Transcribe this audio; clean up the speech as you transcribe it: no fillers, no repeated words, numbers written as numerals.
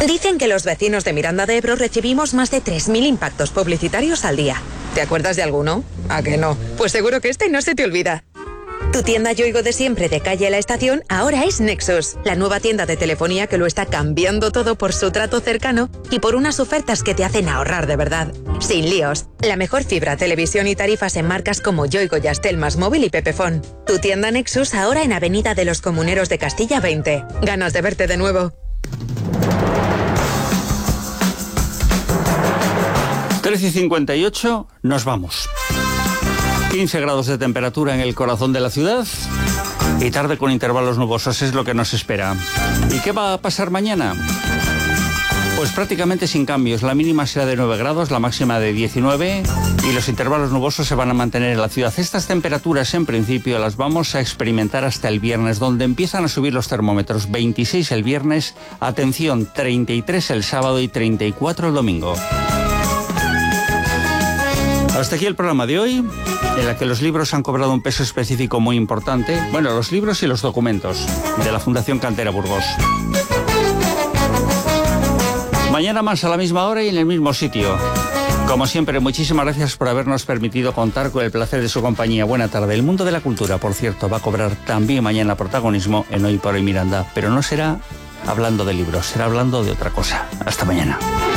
Dicen que los vecinos de Miranda de Ebro recibimos más de 3.000 impactos publicitarios al día. ¿Te acuerdas de alguno? ¿A que no? Pues seguro que este no se te olvida. Tu tienda Yoigo de siempre de calle La Estación ahora es Nexus, la nueva tienda de telefonía que lo está cambiando todo por su trato cercano y por unas ofertas que te hacen ahorrar de verdad. Sin líos, la mejor fibra, televisión y tarifas en marcas como Yoigo, Yastel, Másmóvil y Pepefón. Tu tienda Nexus ahora en Avenida de los Comuneros de Castilla 20. Ganas de verte de nuevo. 13:58, nos vamos. 15 grados de temperatura en el corazón de la ciudad y tarde con intervalos nubosos es lo que nos espera. ¿Y qué va a pasar mañana? Pues prácticamente sin cambios. La mínima será de 9 grados, la máxima de 19 y los intervalos nubosos se van a mantener en la ciudad. Estas temperaturas en principio las vamos a experimentar hasta el viernes, donde empiezan a subir los termómetros. 26 el viernes, atención, 33 el sábado y 34 el domingo. Hasta aquí el programa de hoy, en el que los libros han cobrado un peso específico muy importante. Bueno, los libros y los documentos de la Fundación Cantera Burgos. Mañana más a la misma hora y en el mismo sitio. Como siempre, muchísimas gracias por habernos permitido contar con el placer de su compañía. Buena tarde. El mundo de la cultura, por cierto, va a cobrar también mañana protagonismo en Hoy por Hoy Miranda, pero no será hablando de libros, será hablando de otra cosa. Hasta mañana.